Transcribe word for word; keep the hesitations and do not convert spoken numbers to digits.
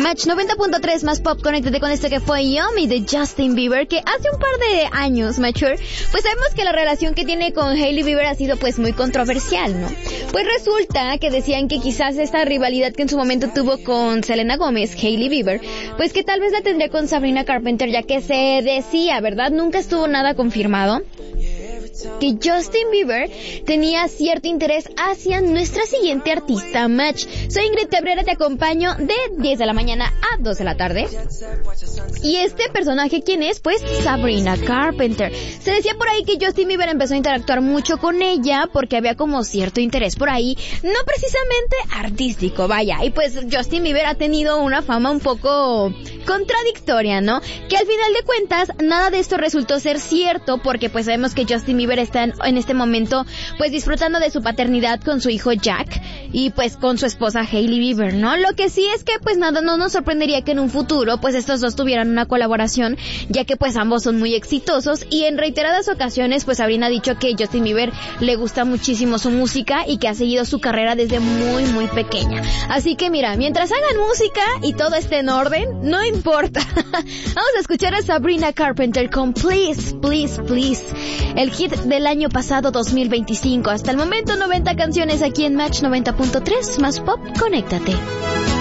Match noventa punto tres más pop, conéctate con esto que fue Yummy de Justin Bieber, que hace un par de años, Mature, pues sabemos que la relación que tiene con Hailey Bieber ha sido pues muy controversial, ¿no? Pues resulta que decían que quizás esta rivalidad que en su momento tuvo con Selena Gómez, Hailey Bieber, pues que tal vez la tendría con Sabrina Carpenter, ya que se decía, ¿verdad? Nunca estuvo nada confirmado, que Justin Bieber tenía cierto interés hacia nuestra siguiente artista, Match. Soy Ingrid Cabrera, te acompaño de diez de la mañana a dos de la tarde. Y este personaje, ¿quién es? Pues Sabrina Carpenter. Se decía por ahí que Justin Bieber empezó a interactuar mucho con ella porque había como cierto interés por ahí, no precisamente artístico, vaya. Y pues Justin Bieber ha tenido una fama un poco contradictoria, ¿no? Que al final de cuentas nada de esto resultó ser cierto, porque pues sabemos que Justin Bieber está en, en este momento pues disfrutando de su paternidad con su hijo Jack y pues con su esposa Hailey Bieber, ¿no? Lo que sí es que pues nada, no nos sorprendería que en un futuro pues estos dos tuvieran una colaboración, ya que pues ambos son muy exitosos, y en reiteradas ocasiones pues Sabrina ha dicho que Justin Bieber le gusta muchísimo su música y que ha seguido su carrera desde muy muy pequeña. Así que mira, mientras hagan música y todo esté en orden, no importa. Vamos a escuchar a Sabrina Carpenter con Please, Please, Please, el hit del año pasado dos mil veinticinco. Hasta el momento noventa canciones aquí en Match noventa punto tres más pop, conéctate.